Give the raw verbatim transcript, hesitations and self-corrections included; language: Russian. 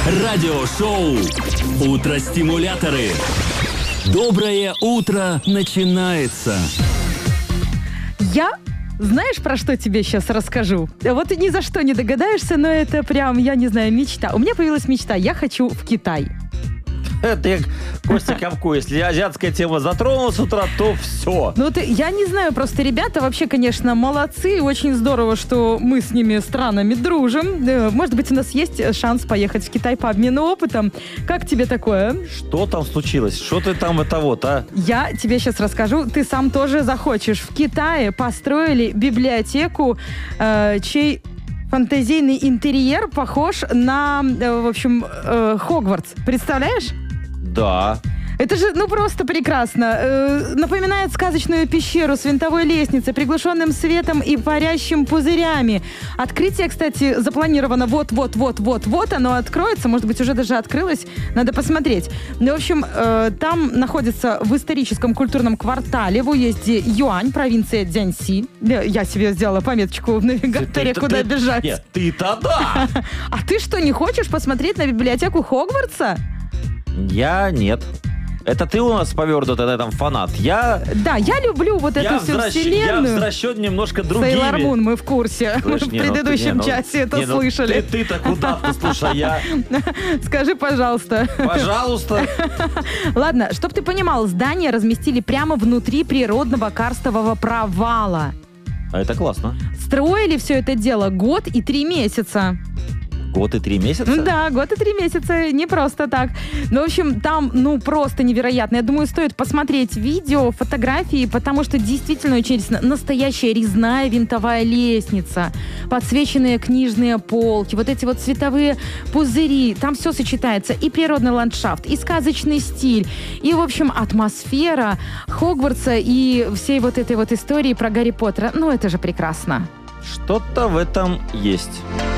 Радиошоу «Утро-стимуляторы». Доброе утро начинается. Я, знаешь, про что тебе сейчас расскажу? Вот ни за что не догадаешься, но это прям, я не знаю, мечта. У меня появилась мечта. Я хочу в Китай. Это я, Костя Комку, если азиатская тема затронулась с утра, то все. Ну, ты, я не знаю, просто ребята вообще, конечно, молодцы. Очень здорово, что мы с ними странами дружим. Может быть, у нас есть шанс поехать в Китай по обмену опытом. Как тебе такое? Что там случилось? Что ты там это вот, а? Я тебе сейчас расскажу. Ты сам тоже захочешь. В Китае построили библиотеку, э, чей фантазийный интерьер похож на, э, в общем, э, Хогвартс. Представляешь? Да. Это же, ну, просто прекрасно. Э, напоминает сказочную пещеру с винтовой лестницей, приглушенным светом и парящим пузырями. Открытие, кстати, запланировано вот-вот-вот-вот-вот. Оно откроется, может быть, уже даже открылось. Надо посмотреть. Ну, в общем, э, там находится в историческом культурном квартале в уезде Юань, провинция Цзянси. Я себе сделала пометочку в навигаторе, ты, куда ты, бежать. Нет, ты-то да! А ты что, не хочешь посмотреть на библиотеку Хогвартса? Я нет. Это ты у нас повернутый на этом фанат. Я... Да, я люблю вот я эту всю взращ... вселенную. Я взращен немножко другими. Сейлор Мун, мы в курсе. Слышь, мы в не, ну, предыдущем не, ну, часе это не, ну, слышали. Ты, ты-то куда ты, слушай, я... Скажи, пожалуйста. Пожалуйста. Ладно, чтоб ты понимал, здание разместили прямо внутри природного карстового провала. А это классно. Строили все это дело год и три месяца. Год и три месяца? Да, год и три месяца, не просто так. Ну, в общем, там, ну, просто невероятно. Я думаю, стоит посмотреть видео, фотографии, потому что действительно очень интересно. Настоящая резная винтовая лестница, подсвеченные книжные полки, вот эти вот цветовые пузыри. Там все сочетается. И природный ландшафт, и сказочный стиль, и, в общем, атмосфера Хогвартса и всей вот этой вот истории про Гарри Поттера. Ну, это же прекрасно. Что-то в этом есть.